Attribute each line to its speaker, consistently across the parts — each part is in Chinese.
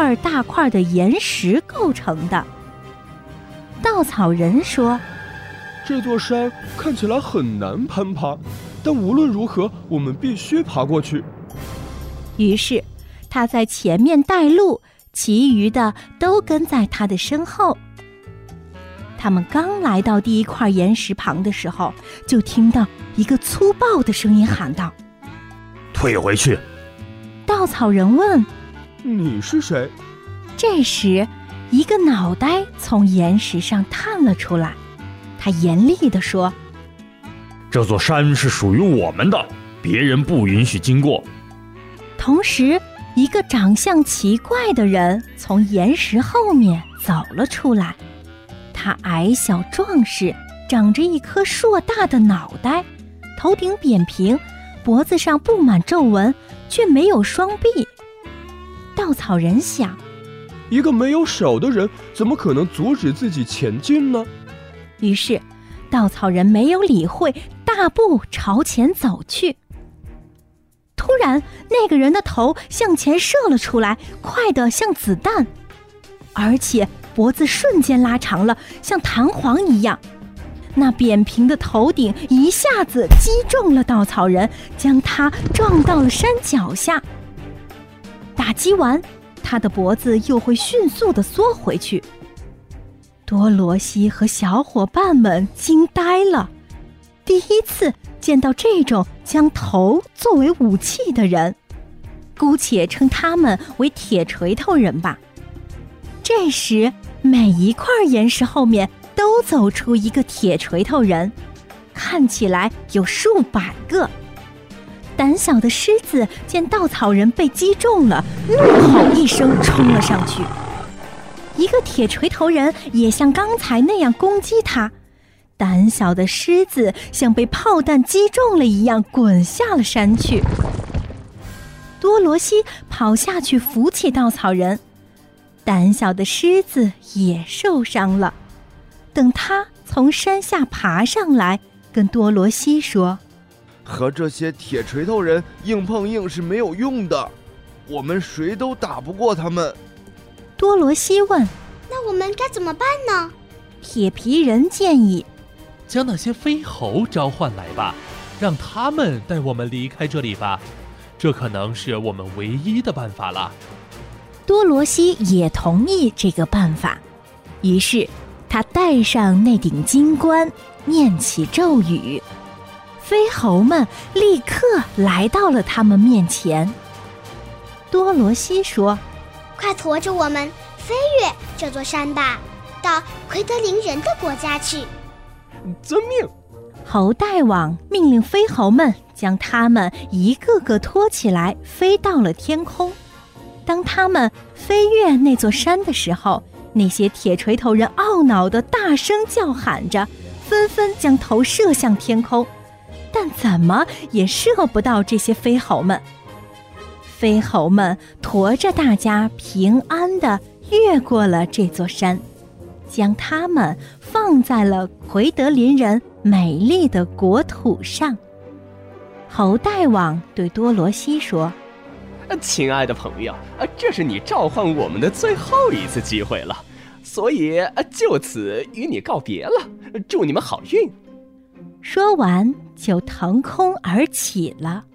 Speaker 1: 块大块的岩石构成的。稻草人说：
Speaker 2: 这座山看起来很难攀爬，但无论如何，我们必须爬过去。
Speaker 1: 于是他在前面带路，其余的都跟在他的身后。他们刚来到第一块岩石旁的时候，就听到一个粗暴的声音喊道：
Speaker 3: 退回去！
Speaker 1: 稻草人问：
Speaker 2: 你是谁？
Speaker 1: 这时一个脑袋从岩石上探了出来，他严厉地说：
Speaker 3: 这座山是属于我们的，别人不允许经过。
Speaker 1: 同时一个长相奇怪的人从岩石后面走了出来，他矮小壮实，长着一颗硕大的脑袋，头顶扁平，脖子上布满皱纹，却没有双臂。稻草人想，
Speaker 2: 一个没有手的人怎么可能阻止自己前进呢？
Speaker 1: 于是稻草人没有理会，大步朝前走去。突然那个人的头向前射了出来，快得像子弹，而且脖子瞬间拉长了，像弹簧一样。那扁平的头顶一下子击中了稻草人，将他撞到了山脚下。打击完，他的脖子又会迅速地缩回去。多罗西和小伙伴们惊呆了，第一次见到这种将头作为武器的人，姑且称他们为铁锤头人吧。这时每一块岩石后面都走出一个铁锤头人，看起来有数百个。胆小的狮子见稻草人被击中了，怒吼一声冲了上去。一个铁锤头人也像刚才那样攻击他，胆小的狮子像被炮弹击中了一样滚下了山去。多罗西跑下去扶起稻草人，胆小的狮子也受伤了。等他从山下爬上来，跟多罗西说：
Speaker 4: 和这些铁锤头人硬碰硬是没有用的，我们谁都打不过他们。
Speaker 1: 多罗西问：
Speaker 5: 那我们该怎么办呢？
Speaker 1: 铁皮人建议：
Speaker 6: 将那些飞猴召唤来吧，让他们带我们离开这里吧，这可能是我们唯一的办法了。
Speaker 1: 多罗西也同意这个办法，于是他戴上那顶金冠，念起咒语，飞猴们立刻来到了他们面前。多罗西说：
Speaker 5: 快驮着我们飞越这座山吧，到奎德林人的国家去。
Speaker 2: 遵命。
Speaker 1: 猴大王命令飞猴们将他们一个个拖起来，飞到了天空。当他们飞越那座山的时候，那些铁锤头人懊恼地大声叫喊着，纷纷将头射向天空，但怎么也射不到这些飞猴们。飞猴们驮着大家平安地越过了这座山，将他们放在了奎德林人美丽的国土上。猴大王对多罗西说：
Speaker 7: 亲爱的朋友，这是你召唤我们的最后一次机会了，所以就此与你告别了，祝你们好运。
Speaker 1: 说完就腾空而起了。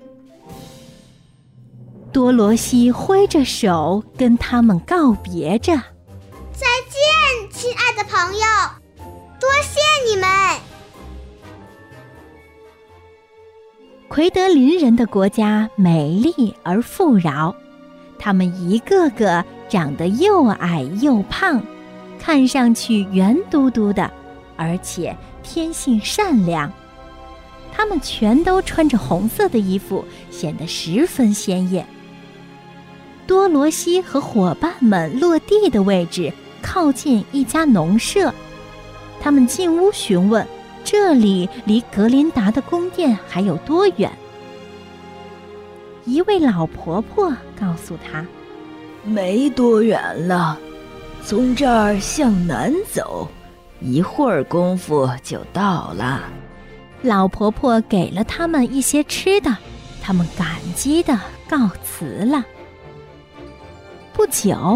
Speaker 1: 多罗西挥着手跟他们告别着：
Speaker 5: 再见，亲爱的朋友，多谢你们。
Speaker 1: 奎德林人的国家美丽而富饶，他们一个个长得又矮又胖，看上去圆嘟嘟的，而且天性善良。他们全都穿着红色的衣服，显得十分鲜艳。多罗西和伙伴们落地的位置靠近一家农舍，他们进屋询问这里离格林达的宫殿还有多远。一位老婆婆告诉他：
Speaker 8: 没多远了，从这儿向南走，一会儿功夫就到了。
Speaker 1: 老婆婆给了他们一些吃的，他们感激地告辞了。不久